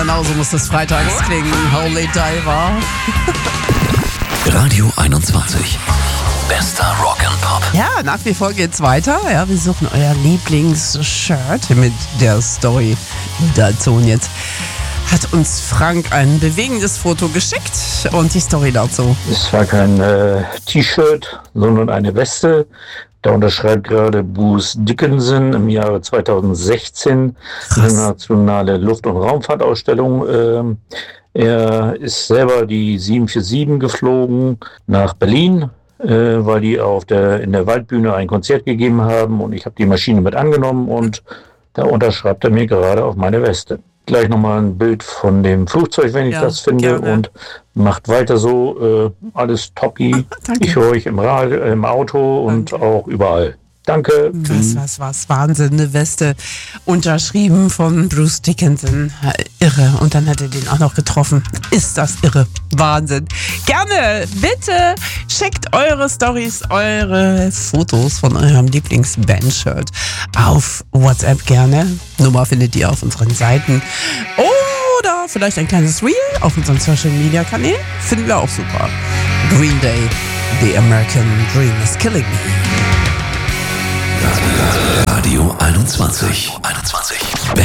Genau so muss das freitags klingen. Holy Diver. Radio 21. Bester Rock and Pop. Ja, nach wie vor geht's weiter. Ja, wir suchen euer Lieblingsshirt mit der Story dazu. Und jetzt hat uns Frank ein bewegendes Foto geschickt und die Story dazu. Es war kein T-Shirt, sondern eine Weste. Da unterschreibt gerade Bruce Dickinson im Jahre 2016 die internationale Luft- und Raumfahrtausstellung. Er ist selber die 747 geflogen nach Berlin, weil die in der Waldbühne ein Konzert gegeben haben und ich habe die Maschine mit angenommen und da unterschreibt er mir gerade auf meine Weste. Gleich nochmal ein Bild von dem Flugzeug, wenn ich das finde, gerne. und macht weiter so, alles toppi. Danke. Ich höre euch im Auto und auch überall. Danke. Was, Wahnsinn, eine Weste unterschrieben von Bruce Dickinson. Irre. Und dann hat er den auch noch getroffen. Ist das irre. Wahnsinn. Gerne, bitte schickt eure Storys, eure Fotos von eurem Lieblings-Band-Shirt auf WhatsApp gerne. Nummer findet ihr auf unseren Seiten. Oder vielleicht ein kleines Reel auf unseren Social-Media-Kanälen. Finden wir auch super. Green Day, The American Dream is Killing Me. Radio 21.